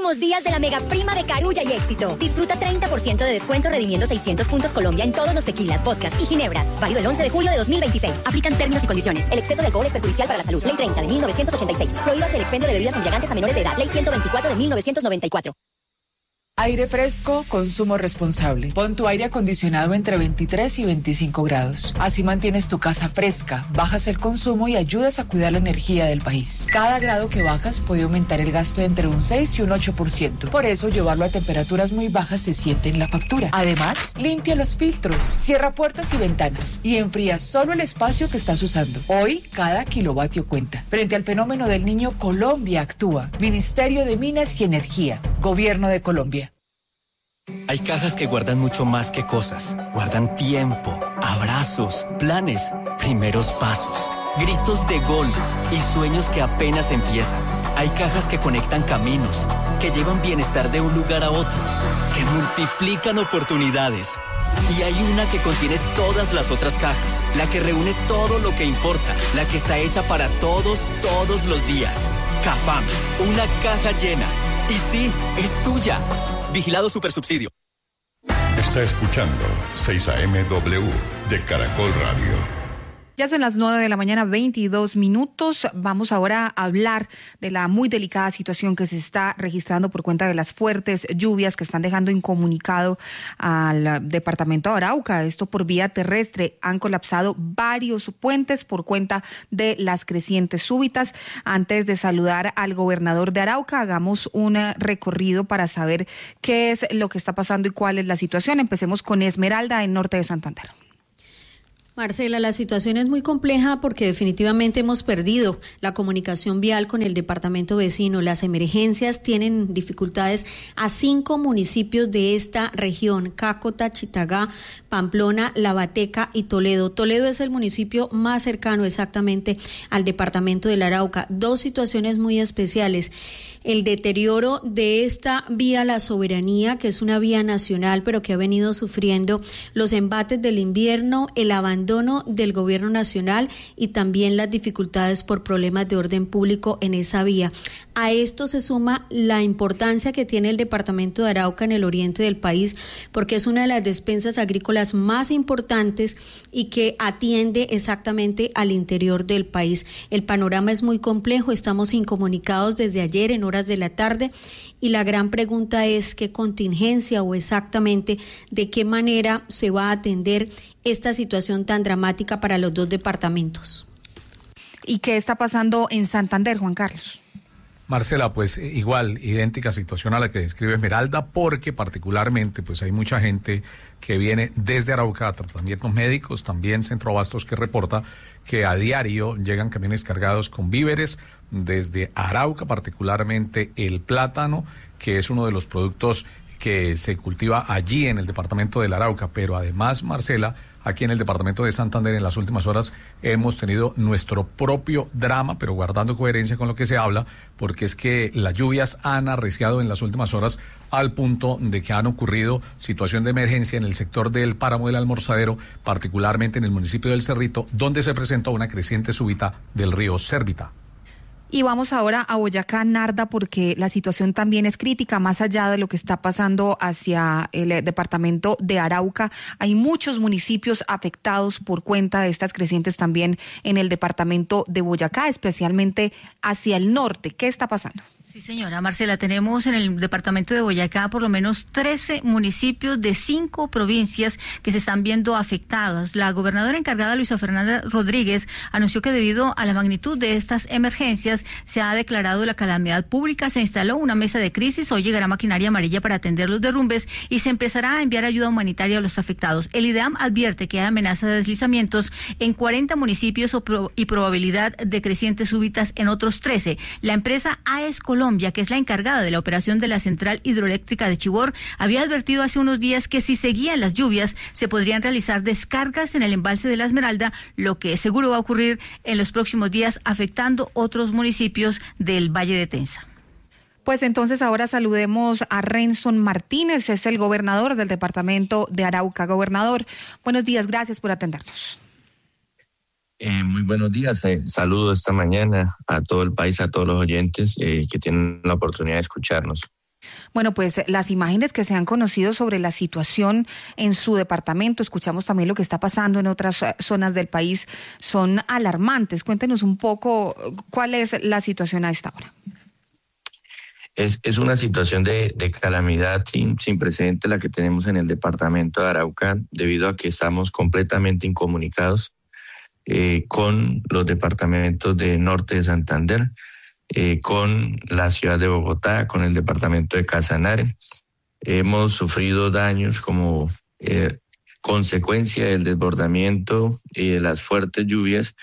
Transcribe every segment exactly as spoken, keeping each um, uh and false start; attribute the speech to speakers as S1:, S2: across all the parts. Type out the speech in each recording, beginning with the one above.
S1: Últimos días de la mega prima de Carulla y Éxito. Disfruta treinta por ciento de descuento redimiendo seiscientos puntos Colombia en todos los tequilas, vodkas y ginebras. Válido el once de julio de dos mil veintiséis. Aplican términos y condiciones. El exceso de alcohol es perjudicial para la salud. Ley treinta de mil novecientos ochenta y seis. Prohíbas el expendio de bebidas embriagantes a menores de edad. Ley ciento veinticuatro de mil novecientos noventa y cuatro.
S2: Aire fresco, consumo responsable. Pon tu aire acondicionado entre veintitrés y veinticinco grados. Así mantienes tu casa fresca, bajas el consumo y ayudas a cuidar la energía del país. Cada grado que bajas puede aumentar el gasto entre un seis y un ocho por ciento. Por eso, llevarlo a temperaturas muy bajas se siente en la factura. Además, limpia los filtros, cierra puertas y ventanas y enfría solo el espacio que estás usando. Hoy, cada kilovatio cuenta. Frente al fenómeno del Niño, Colombia actúa. Ministerio de Minas y Energía. Gobierno de Colombia.
S3: Hay cajas que guardan mucho más que cosas. Guardan tiempo, abrazos, planes, primeros pasos, gritos de gol y sueños que apenas empiezan. Hay cajas que conectan caminos, que llevan bienestar de un lugar a otro, que multiplican oportunidades. Y hay una que contiene todas las otras cajas, la que reúne todo lo que importa, la que está hecha para todos, todos los días. Cafam, una caja llena. Y sí, es tuya. Vigilado Supersubsidio.
S4: Está escuchando seis A M W de Caracol Radio.
S5: Ya son las nueve de la mañana, veintidós minutos. Vamos ahora a hablar de la muy delicada situación que se está registrando por cuenta de las fuertes lluvias que están dejando incomunicado al departamento de Arauca. Esto por vía terrestre. Han colapsado varios puentes por cuenta de las crecientes súbitas. Antes de saludar al gobernador de Arauca, hagamos un recorrido para saber qué es lo que está pasando y cuál es la situación. Empecemos con Esmeralda, en norte de Santander.
S6: Marcela, la situación es muy compleja porque definitivamente hemos perdido la comunicación vial con el departamento vecino. Las emergencias tienen dificultades a cinco municipios de esta región: Cácota, Chitagá, Pamplona, La Bateca y Toledo. Toledo es el municipio más cercano exactamente al departamento del Arauca. Dos situaciones muy especiales: el deterioro de esta vía La Soberanía, que es una vía nacional, pero que ha venido sufriendo los embates del invierno, el abandono del gobierno nacional y también las dificultades por problemas de orden público en esa vía. A esto se suma la importancia que tiene el departamento de Arauca en el oriente del país, porque es una de las despensas agrícolas más importantes y que atiende exactamente al interior del país. El panorama es muy complejo, estamos incomunicados desde ayer en horas de la tarde y la gran pregunta es qué contingencia o exactamente de qué manera se va a atender esta situación tan dramática para los dos departamentos.
S5: ¿Y qué está pasando en Santander, Juan Carlos?
S7: Marcela, pues igual, idéntica situación a la que describe Esmeralda, porque particularmente pues hay mucha gente que viene desde Arauca a tratamientos médicos, también Centro Abastos que reporta que a diario llegan camiones cargados con víveres desde Arauca, particularmente el plátano, que es uno de los productos que se cultiva allí en el departamento del Arauca, pero además, Marcela, aquí en el departamento de Santander en las últimas horas hemos tenido nuestro propio drama, pero guardando coherencia con lo que se habla, porque es que las lluvias han arreciado en las últimas horas al punto de que han ocurrido situación de emergencia en el sector del páramo del Almorzadero, particularmente en el municipio del Cerrito, donde se presentó una creciente súbita del río Cérvita.
S5: Y vamos ahora a Boyacá, Narda, porque la situación también es crítica, más allá de lo que está pasando hacia el departamento de Arauca. Hay muchos municipios afectados por cuenta de estas crecientes también en el departamento de Boyacá, especialmente hacia el norte. ¿Qué está pasando?
S8: Sí, señora Marcela, tenemos en el departamento de Boyacá por lo menos trece municipios de cinco provincias que se están viendo afectados. La gobernadora encargada, Luisa Fernanda Rodríguez, anunció que debido a la magnitud de estas emergencias se ha declarado la calamidad pública, se instaló una mesa de crisis, hoy llegará maquinaria amarilla para atender los derrumbes y se empezará a enviar ayuda humanitaria a los afectados. El IDEAM advierte que hay amenaza de deslizamientos en cuarenta municipios y probabilidad de crecientes súbitas en otros trece. La empresa AES Colombia, que es la encargada de la operación de la central hidroeléctrica de Chivor, había advertido hace unos días que si seguían las lluvias se podrían realizar descargas en el embalse de la Esmeralda, lo que seguro va a ocurrir en los próximos días afectando otros municipios del Valle de Tensa.
S5: Pues entonces ahora saludemos a Renson Martínez, es el gobernador del departamento de Arauca. Gobernador, buenos días, gracias por atendernos.
S9: Eh, muy buenos días, eh, saludo esta mañana a todo el país, a todos los oyentes eh, que tienen la oportunidad de escucharnos.
S5: Bueno, pues las imágenes que se han conocido sobre la situación en su departamento, escuchamos también lo que está pasando en otras zonas del país, son alarmantes. Cuéntenos un poco cuál es la situación a esta hora.
S9: Es, es una situación de, de calamidad sin, sin precedente la que tenemos en el departamento de Arauca, debido a que estamos completamente incomunicados eh, con los departamentos de Norte de Santander, Eh, con la ciudad de Bogotá, con el departamento de Casanare. Hemos sufrido daños como eh, consecuencia del desbordamiento y de las fuertes lluvias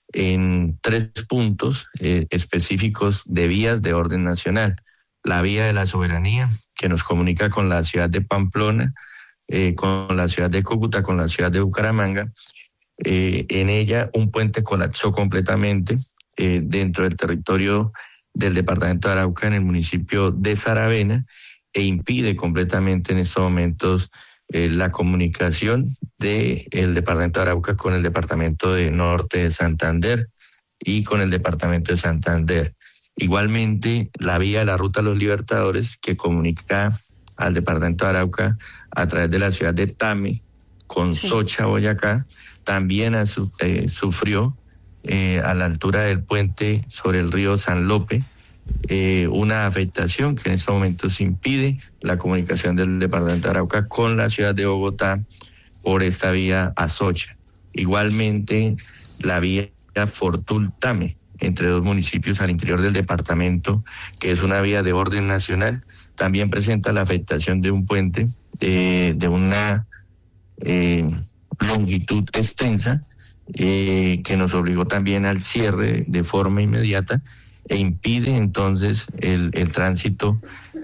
S9: en tres puntos eh, específicos de vías de orden nacional. La vía de la Soberanía, que nos comunica con la ciudad de Pamplona, eh, con la ciudad de Cúcuta, con la ciudad de Bucaramanga. Eh, en ella un puente colapsó completamente Eh, dentro del territorio del departamento de Arauca, en el municipio de Saravena, e impide completamente en estos momentos eh, la comunicación del departamento de Arauca con el departamento de Norte de Santander y con el departamento de Santander. Igualmente, la vía de la Ruta de los Libertadores, que comunica al departamento de Arauca a través de la ciudad de Tame con sí. Socha, Boyacá, también ha, eh, sufrió Eh, a la altura del puente sobre el río San Lope, eh, una afectación que en estos momentos impide la comunicación del departamento de Arauca con la ciudad de Bogotá por esta vía a Socha. Igualmente, la vía Fortul-Tame, entre dos municipios al interior del departamento, que es una vía de orden nacional, también presenta la afectación de un puente eh, de una eh, longitud extensa, Eh, que nos obligó también al cierre de forma inmediata e impide entonces el, el tránsito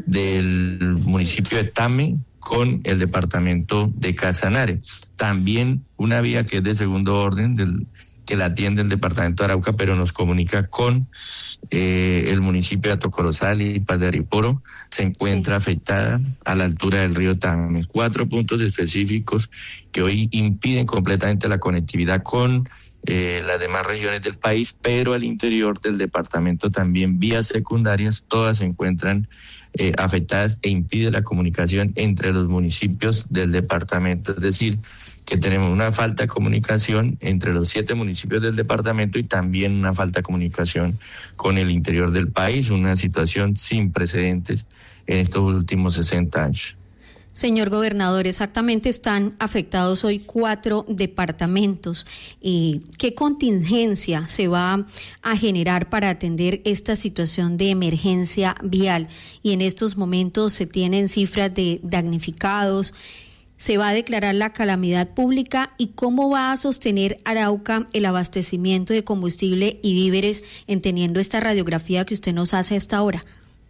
S9: del municipio de Tame con el departamento de Casanare. También una vía que es de segundo orden, del, que la atiende el departamento de Arauca, pero nos comunica con eh, el municipio de Atocorozal y Paz de Ariporo, se encuentra sí. afectada a la altura del río Tame. Cuatro puntos específicos que hoy impiden completamente la conectividad con eh, las demás regiones del país, pero al interior del departamento también vías secundarias, todas se encuentran eh, afectadas e impide la comunicación entre los municipios del departamento. Es decir, que tenemos una falta de comunicación entre los siete municipios del departamento y también una falta de comunicación con el interior del país, una situación sin precedentes en estos últimos sesenta años.
S6: Señor gobernador, exactamente están afectados hoy cuatro departamentos. Eh, ¿Qué contingencia se va a generar para atender esta situación de emergencia vial? Y en estos momentos se tienen cifras de damnificados. ¿Se va a declarar la calamidad pública? ¿Y cómo va a sostener Arauca el abastecimiento de combustible y víveres, entendiendo esta radiografía que usted nos hace a esta hora?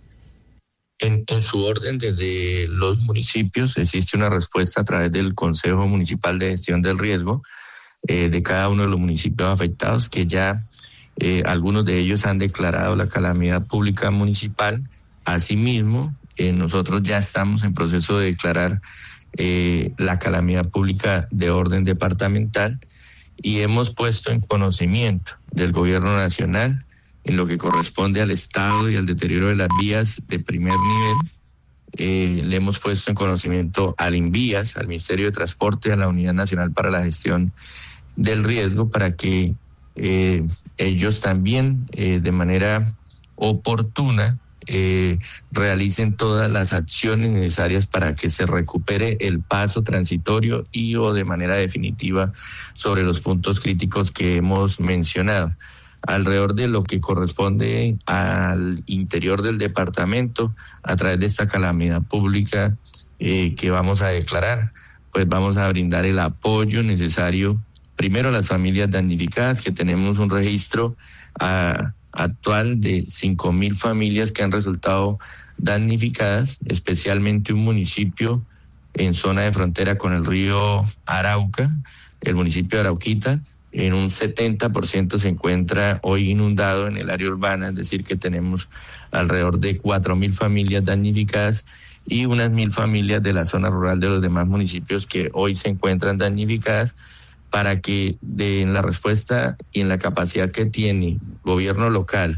S9: En, en su orden, desde los municipios existe una respuesta a través del Consejo Municipal de Gestión del Riesgo eh, de cada uno de los municipios afectados, que ya eh, algunos de ellos han declarado la calamidad pública municipal. Asimismo, eh, nosotros ya estamos en proceso de declarar eh, la calamidad pública de orden departamental y hemos puesto en conocimiento del Gobierno Nacional, en lo que corresponde al estado y al deterioro de las vías de primer nivel, eh, le hemos puesto en conocimiento al INVÍAS, al Ministerio de Transporte, a la Unidad Nacional para la Gestión del Riesgo, para que eh, ellos también eh, de manera oportuna eh, realicen todas las acciones necesarias para que se recupere el paso transitorio y o de manera definitiva sobre los puntos críticos que hemos mencionado. Alrededor de lo que corresponde al interior del departamento, a través de esta calamidad pública eh, que vamos a declarar, pues vamos a brindar el apoyo necesario, primero a las familias damnificadas, que tenemos un registro a, actual de cinco mil familias que han resultado damnificadas, especialmente un municipio en zona de frontera con el río Arauca, el municipio de Arauquita. En un setenta por ciento se encuentra hoy inundado en el área urbana, es decir, que tenemos alrededor de cuatro mil familias damnificadas y unas mil familias de la zona rural de los demás municipios que hoy se encuentran damnificadas, para que de, en la respuesta y en la capacidad que tiene gobierno local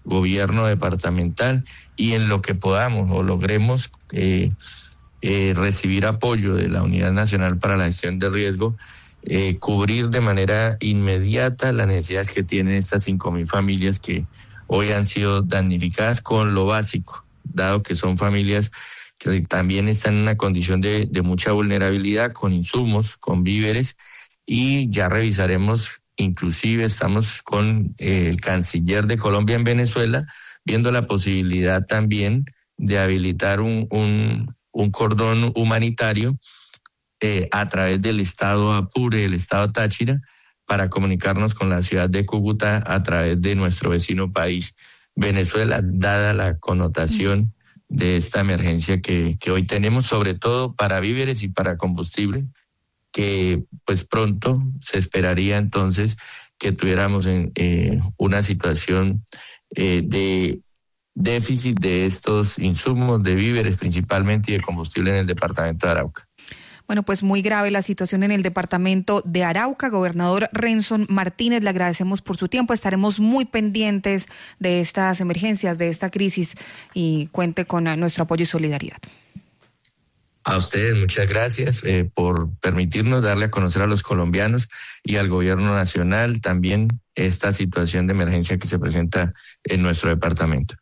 S9: gobierno departamental, y en lo que podamos o logremos eh, eh, recibir apoyo de la Unidad Nacional para la Gestión de Riesgo, eh, cubrir de manera inmediata las necesidades que tienen estas cinco mil familias que hoy han sido damnificadas con lo básico, dado que son familias que también están en una condición de, de mucha vulnerabilidad, con insumos, con víveres, y ya revisaremos, inclusive estamos con eh, el canciller de Colombia en Venezuela, viendo la posibilidad también de habilitar un, un, un cordón humanitario eh, a través del estado Apure, del estado Táchira, para comunicarnos con la ciudad de Cúcuta a través de nuestro vecino país, Venezuela, dada la connotación de esta emergencia que, que hoy tenemos, sobre todo para víveres y para combustible, que pues pronto se esperaría entonces que tuviéramos en, eh, una situación eh, de déficit de estos insumos, de víveres principalmente y de combustible en el departamento de Arauca.
S5: Bueno, pues muy grave la situación en el departamento de Arauca. Gobernador Renson Martínez, le agradecemos por su tiempo. Estaremos muy pendientes de estas emergencias, de esta crisis, y cuente con nuestro apoyo y solidaridad.
S9: A ustedes muchas gracias eh, por permitirnos darle a conocer a los colombianos y al gobierno nacional también esta situación de emergencia que se presenta en nuestro departamento.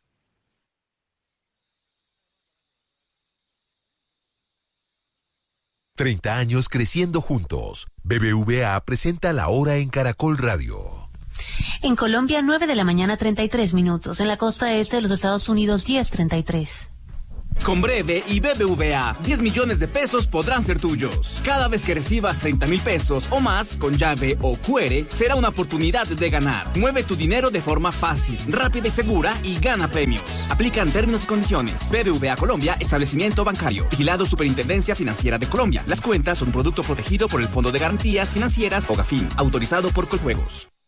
S10: treinta años creciendo juntos. B B V A presenta La Hora en Caracol Radio.
S11: En Colombia, nueve de la mañana, treinta y tres minutos. En la costa este de los Estados Unidos, diez treinta y tres.
S12: Con Breve y B B V A, diez millones de pesos podrán ser tuyos. Cada vez que recibas treinta mil pesos o más con llave o Q R, será una oportunidad de ganar. Mueve tu dinero de forma fácil, rápida y segura y gana premios. Aplican términos y condiciones. B B V A Colombia, establecimiento bancario. Vigilado Superintendencia Financiera de Colombia. Las cuentas son un producto protegido por el Fondo de Garantías Financieras o Gafin, autorizado por Coljuegos.